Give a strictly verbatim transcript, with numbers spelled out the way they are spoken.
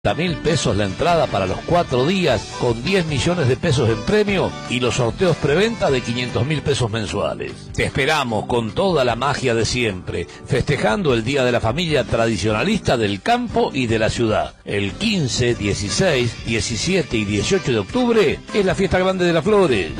mil pesos la entrada para los cuatro días con diez millones de pesos en premio y los sorteos preventa de quinientos mil pesos mensuales. Te esperamos con toda la magia de siempre, festejando el Día de la Familia tradicionalista del campo y de la ciudad. El quince, dieciséis, diecisiete y dieciocho de octubre es la Fiesta Grande de las Flores.